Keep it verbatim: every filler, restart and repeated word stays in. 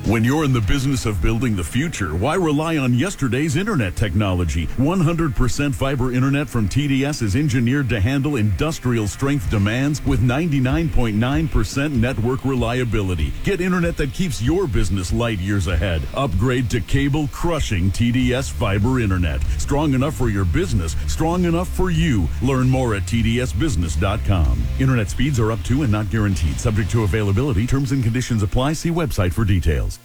When you're in the business of building the future, why rely on yesterday's internet technology? one hundred percent fiber internet from T D S is engineered to handle industrial strength demands with ninety-nine point nine percent network reliability. Get internet that keeps your business light years ahead. Upgrade to cable crushing T D S fiber internet. Strong enough for your business, strong enough for you. Learn more at T D S business dot com. Internet speeds are up to and not guaranteed. Subject to availability. Terms and conditions apply. See website for details.